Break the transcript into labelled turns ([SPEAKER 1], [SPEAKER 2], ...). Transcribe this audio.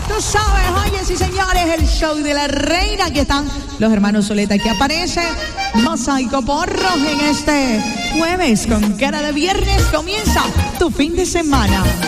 [SPEAKER 1] tú sabes, oye, sí señores, el show de la reina. Aquí están los hermanos Zuleta, que aparece Mosaico Porros en este jueves con cara de viernes. Comienza tu fin de semana.